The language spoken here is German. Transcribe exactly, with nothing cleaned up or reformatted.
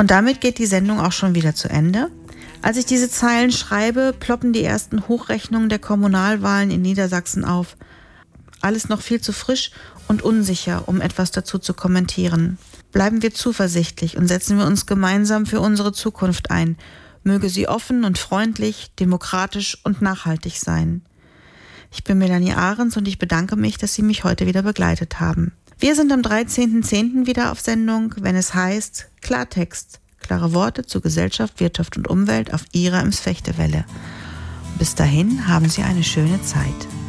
Und damit geht die Sendung auch schon wieder zu Ende. Als ich diese Zeilen schreibe, ploppen die ersten Hochrechnungen der Kommunalwahlen in Niedersachsen auf. Alles noch viel zu frisch und unsicher, um etwas dazu zu kommentieren. Bleiben wir zuversichtlich und setzen wir uns gemeinsam für unsere Zukunft ein. Möge sie offen und freundlich, demokratisch und nachhaltig sein. Ich bin Melanie Ahrens und ich bedanke mich, dass Sie mich heute wieder begleitet haben. Wir sind am dreizehnten zehnten wieder auf Sendung, wenn es heißt Klartext, klare Worte zu Gesellschaft, Wirtschaft und Umwelt auf Ihrer Ems Fechte Welle. Bis dahin haben Sie eine schöne Zeit.